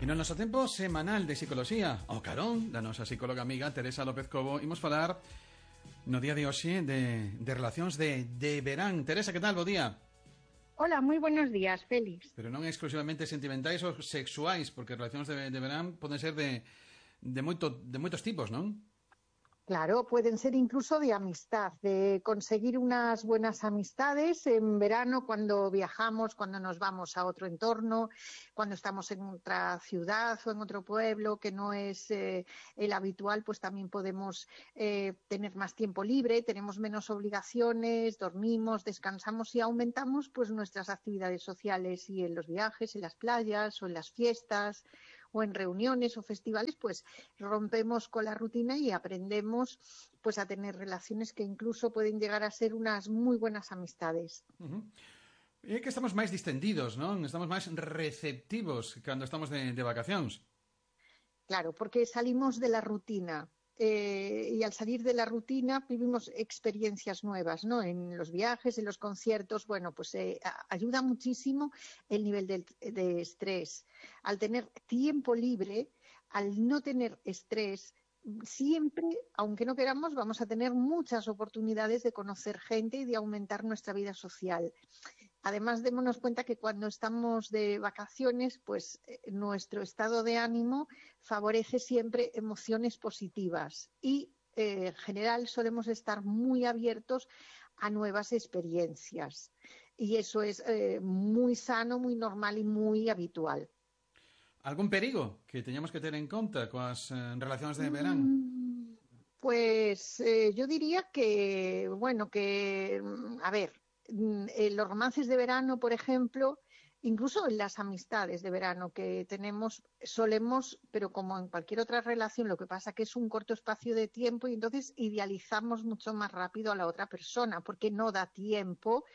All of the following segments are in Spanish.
E no noso tempo semanal de psicoloxía, ao carón da nosa psicóloga amiga Teresa López Cobo, imos falar no día de hoxe de relacións de verán. Teresa, que tal? Bo día. Hola, muy buenos días, Félix. Pero non exclusivamente sentimentais ou sexuais, porque relacións de verán poden ser de moitos tipos, non? Claro, pueden ser incluso de amistad, de conseguir unas buenas amistades en verano cuando viajamos, cuando nos vamos a otro entorno, cuando estamos en otra ciudad o en otro pueblo que no es el habitual, pues también podemos tener más tiempo libre, tenemos menos obligaciones, dormimos, descansamos y aumentamos pues nuestras actividades sociales, y en los viajes, en las playas o en las fiestas o en reuniones o festivales, pues rompemos con la rutina y aprendemos pues a tener relaciones que incluso pueden llegar a ser unas muy buenas amistades. É que estamos máis distendidos, non? Estamos máis receptivos cando estamos de vacacións. Claro, porque salimos de la rutina. Y al salir de la rutina vivimos experiencias nuevas, ¿no? En los viajes, en los conciertos, bueno, pues ayuda muchísimo el nivel de estrés. Al tener tiempo libre, al no tener estrés, siempre, aunque no queramos, vamos a tener muchas oportunidades de conocer gente y de aumentar nuestra vida social. Además, démonos cuenta que cuando estamos de vacaciones, pues nuestro estado de ánimo favorece siempre emociones positivas y en general solemos estar muy abiertos a nuevas experiencias. Y eso es muy sano, muy normal y muy habitual. Algún perigo que teñamos que ter en conta coas relacións de verán? Pues yo diría que, bueno, a ver, los romances de verano, por ejemplo, incluso en las amistades de verano que tenemos, solemos, pero como en cualquier otra relación, lo que pasa que es un corto espacio de tiempo y entonces idealizamos mucho más rápido a la otra persona porque no da tiempo.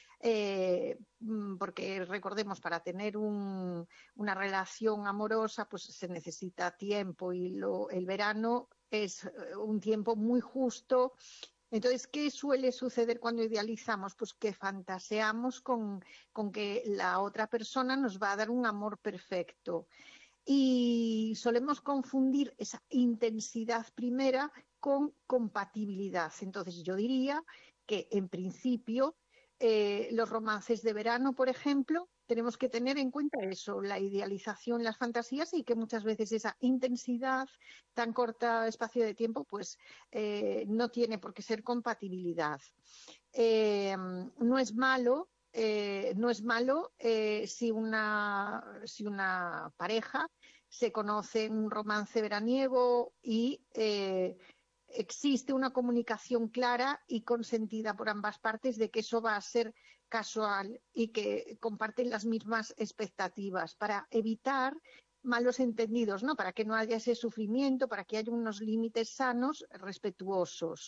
Porque recordemos, para tener una relación amorosa pues se necesita tiempo y el verano es un tiempo muy justo. Entonces, ¿qué suele suceder cuando idealizamos? Pues que fantaseamos con que la otra persona nos va a dar un amor perfecto. Y solemos confundir esa intensidad primera con compatibilidad. Entonces, yo diría que, en principio, los romances de verano, por ejemplo, tenemos que tener en cuenta eso, la idealización, las fantasías, y que muchas veces esa intensidad, tan corta espacio de tiempo, pues no tiene por qué ser compatibilidad. No es malo. Si una pareja se conoce en un romance veraniego y existe una comunicación clara y consentida por ambas partes de que eso va a ser casual y que comparten las mismas expectativas, para evitar malos entendidos, ¿no? Para que no haya ese sufrimiento, para que haya unos límites sanos, respetuosos.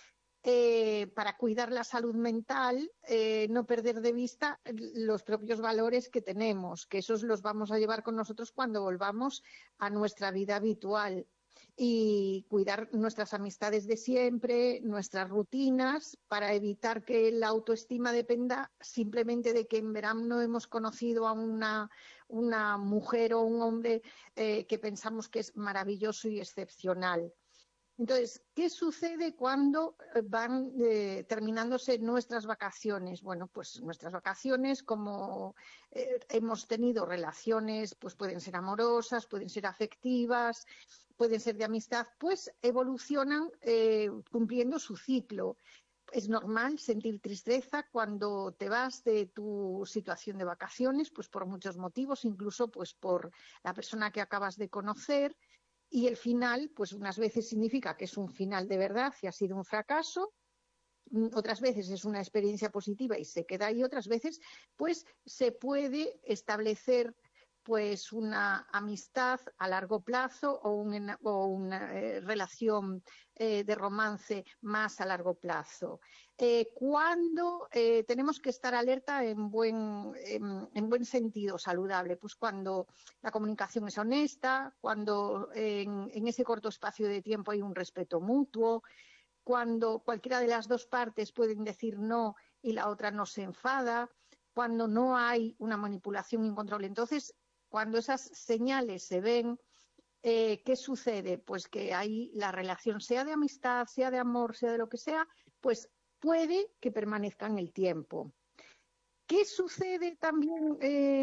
Para cuidar la salud mental, no perder de vista los propios valores que tenemos, que esos los vamos a llevar con nosotros cuando volvamos a nuestra vida habitual, y cuidar nuestras amistades de siempre, nuestras rutinas, para evitar que la autoestima dependa simplemente de que en verano hemos conocido a una mujer o un hombre que pensamos que es maravilloso y excepcional. Entonces, ¿qué sucede cuando van terminándose nuestras vacaciones? Bueno, pues nuestras vacaciones, como hemos tenido relaciones, pues pueden ser amorosas, pueden ser afectivas, pueden ser de amistad, pues evolucionan cumpliendo su ciclo. Es normal sentir tristeza cuando te vas de tu situación de vacaciones, pues por muchos motivos, incluso pues por la persona que acabas de conocer. Y el final, pues unas veces significa que es un final de verdad y ha sido un fracaso, otras veces es una experiencia positiva y se queda ahí, otras veces pues se puede establecer pues una amistad a largo plazo o una relación de romance más a largo plazo. Cuando tenemos que estar alerta en buen sentido, saludable, pues cuando la comunicación es honesta, cuando en ese corto espacio de tiempo hay un respeto mutuo, cuando cualquiera de las dos partes pueden decir no y la otra no se enfada, cuando no hay una manipulación incontrolable. Entonces, Cuando esas señales se ven, ¿qué sucede? Pues que ahí la relación, sea de amistad, sea de amor, sea de lo que sea, pues puede que permanezca en el tiempo. ¿Qué sucede también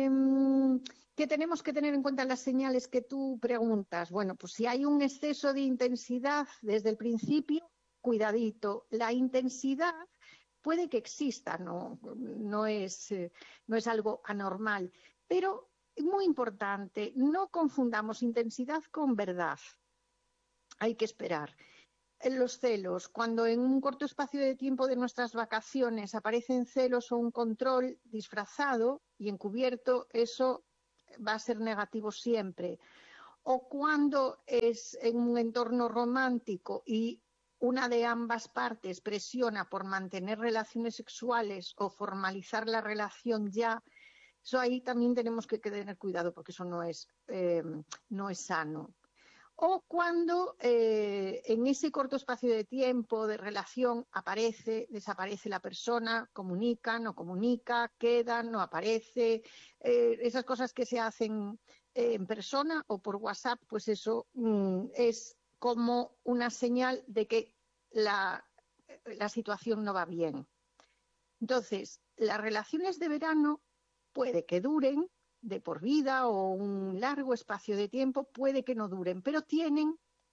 que tenemos que tener en cuenta las señales que tú preguntas? Bueno, pues si hay un exceso de intensidad desde el principio, cuidadito. La intensidad puede que exista, no es algo anormal, pero es muy importante, no confundamos intensidad con verdad. Hay que esperar. Los celos, cuando en un corto espacio de tiempo de nuestras vacaciones aparecen celos o un control disfrazado y encubierto, eso va a ser negativo siempre. O cuando es en un entorno romántico y una de ambas partes presiona por mantener relaciones sexuales o formalizar la relación ya, eso ahí también tenemos que tener cuidado porque eso no es sano. O cuando en ese corto espacio de tiempo, de relación, desaparece la persona, comunica, no comunica, queda, no aparece, esas cosas que se hacen en persona o por WhatsApp, pues eso es como una señal de que la situación no va bien. Entonces, las relaciones de verano puede que duren de por vida o un largo espacio de tiempo, puede que no duren, pero tienen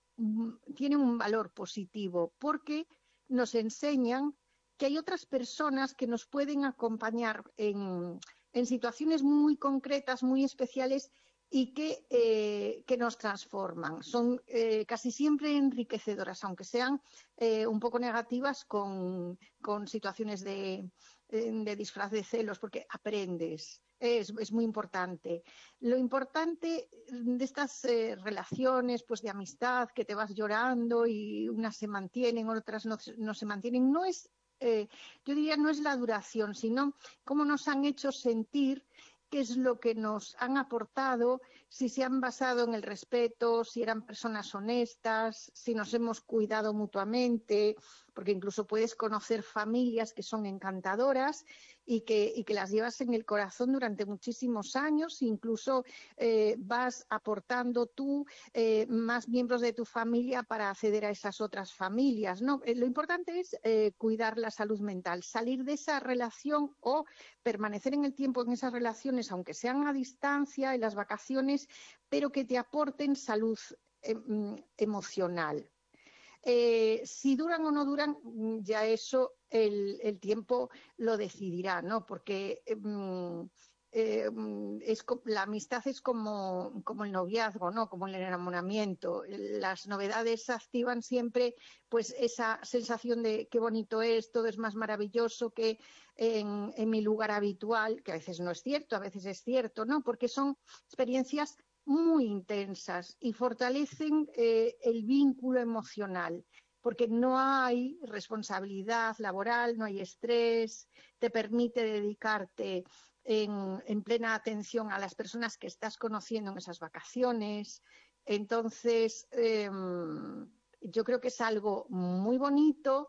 un valor positivo porque nos enseñan que hay otras personas que nos pueden acompañar en situaciones muy concretas, muy especiales y que nos transforman. Son casi siempre enriquecedoras, aunque sean un poco negativas con situaciones de disfraz de celos, porque aprendes. Es muy importante. Lo importante de estas relaciones pues de amistad que te vas llorando y unas se mantienen, otras no se mantienen, no es, yo diría, no es la duración, sino cómo nos han hecho sentir, qué es lo que nos han aportado, si se han basado en el respeto, si eran personas honestas, si nos hemos cuidado mutuamente, porque incluso puedes conocer familias que son encantadoras y que las llevas en el corazón durante muchísimos años, incluso vas aportando tú más miembros de tu familia para acceder a esas otras familias, ¿no? Lo importante es cuidar la salud mental, salir de esa relación o permanecer en el tiempo en esas relaciones, aunque sean a distancia, en las vacaciones, pero que te aporten salud emocional. Si duran o no duran, ya eso el tiempo lo decidirá, ¿no? Porque la amistad es como el noviazgo, ¿no? Como el enamoramiento. Las novedades activan siempre pues esa sensación de qué bonito es, todo es más maravilloso que en mi lugar habitual, que a veces no es cierto, a veces es cierto, ¿no? Porque son experiencias muy intensas y fortalecen el vínculo emocional, porque no hay responsabilidad laboral, no hay estrés, te permite dedicarte en plena atención a las personas que estás conociendo en esas vacaciones. Entonces, yo creo que es algo muy bonito.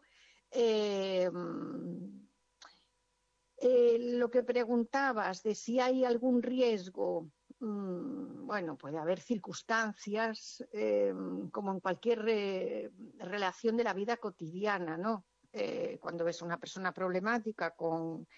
Lo que preguntabas de si hay algún riesgo, bueno, puede haber circunstancias como en cualquier relación de la vida cotidiana, ¿no? Cuando ves a una persona problemática con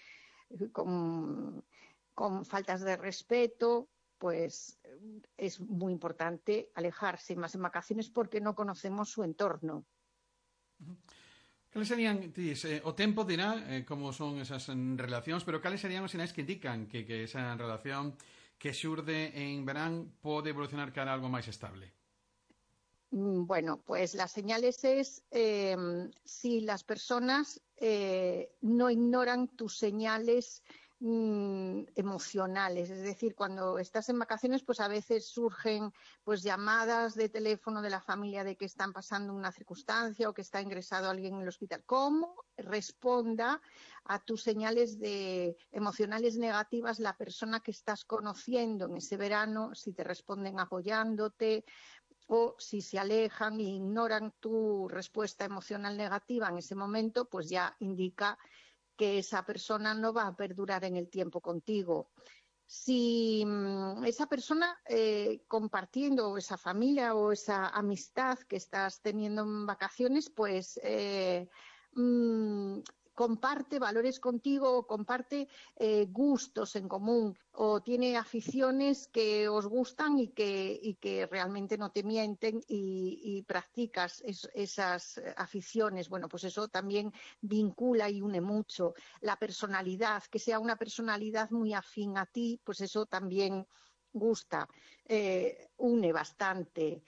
faltas de respeto, pues es muy importante alejarse más en vacaciones porque no conocemos su entorno. Cales serían, tis, o tempo dirá como son esas relacións, pero cales serían os sinais que indican que esa relación que xurde en verán pode evolucionar cara a algo máis estable? Bueno, pues las señales es si las personas no ignoran tus señales emocionales, es decir, cuando estás en vacaciones, pues a veces surgen pues llamadas de teléfono de la familia de que están pasando una circunstancia o que está ingresado alguien en el hospital. ¿Cómo responda a tus señales emocionales negativas la persona que estás conociendo en ese verano? Si te responden apoyándote o si se alejan e ignoran tu respuesta emocional negativa en ese momento, pues ya indica que esa persona no va a perdurar en el tiempo contigo. Si esa persona compartiendo, o esa familia o esa amistad que estás teniendo en vacaciones, pues mm, comparte valores contigo, o comparte gustos en común, o tiene aficiones que os gustan y que realmente no te mienten, y practicas esas aficiones, bueno, pues eso también vincula y une mucho. La personalidad, que sea una personalidad muy afín a ti, pues eso también gusta, une bastante.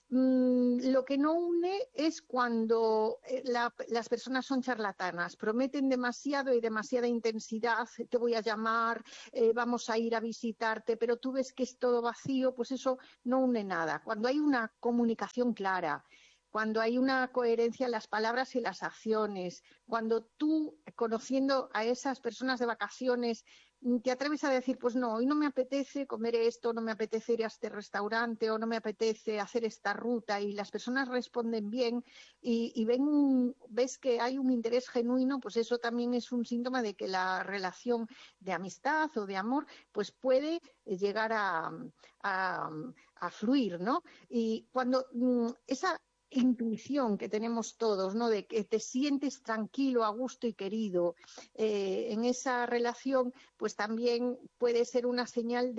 Lo que no une es cuando las personas son charlatanas, prometen demasiado y demasiada intensidad, te voy a llamar, vamos a ir a visitarte, pero tú ves que es todo vacío, pues eso no une nada. Cuando hay una comunicación clara, cuando hay una coherencia en las palabras y las acciones, cuando tú, conociendo a esas personas de vacaciones, te atreves a decir, pues no, hoy no me apetece comer esto, no me apetece ir a este restaurante, o no me apetece hacer esta ruta, y las personas responden bien y ves que hay un interés genuino, pues eso también es un síntoma de que la relación de amistad o de amor pues puede llegar a, a fluir, ¿no? Y cuando esa intuición que tenemos todos, ¿no? De que te sientes tranquilo, a gusto y querido en esa relación, pues también puede ser una señal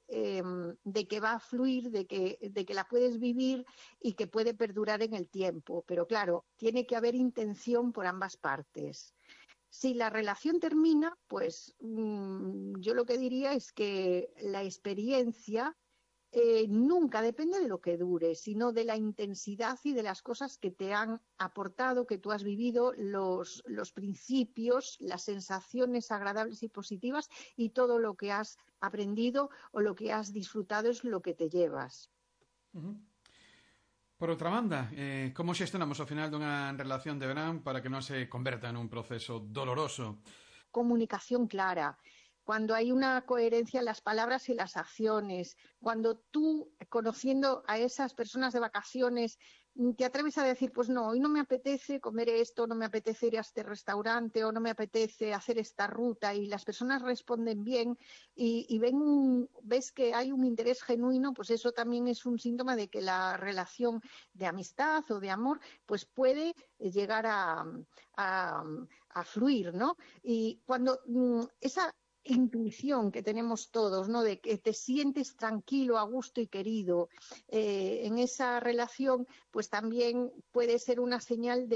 de que va a fluir, de que la puedes vivir y que puede perdurar en el tiempo. Pero claro, tiene que haber intención por ambas partes. Si la relación termina, pues yo lo que diría es que la experiencia nunca depende de lo que dure, sino de la intensidad y de las cosas que te han aportado, que tú has vivido, los principios, las sensaciones agradables y positivas, y todo lo que has aprendido o lo que has disfrutado es lo que te llevas. Uh-huh. Por outra banda, como xestionamos ao final dunha relación de verán para que non se converta nun proceso doloroso? Comunicación clara, cuando hay una coherencia en las palabras y las acciones, cuando tú, conociendo a esas personas de vacaciones, te atreves a decir, pues no, hoy no me apetece comer esto, no me apetece ir a este restaurante, o no me apetece hacer esta ruta, y las personas responden bien y ves que hay un interés genuino, pues eso también es un síntoma de que la relación de amistad o de amor pues puede llegar a, a fluir, ¿no? Y cuando esa intuición que tenemos todos, ¿no? De que te sientes tranquilo, a gusto y querido en esa relación, pues también puede ser una señal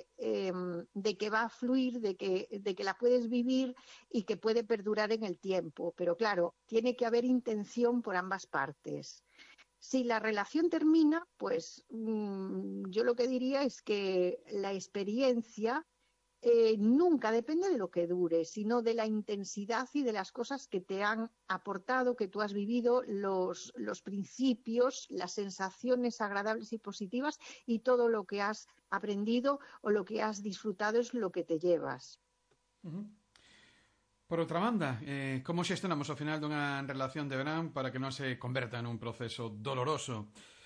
de que va a fluir, de que la puedes vivir y que puede perdurar en el tiempo. Pero claro, tiene que haber intención por ambas partes. Si la relación termina, pues yo lo que diría es que la experiencia nunca depende de lo que dure, sino de la intensidad y de las cosas que te han aportado, que tú has vivido, los principios, las sensaciones agradables y positivas, y todo lo que has aprendido o lo que has disfrutado es lo que te llevas. Uh-huh. Por outra banda, como xestionamos ao final dunha relación de verán para que non se converta nun proceso doloroso?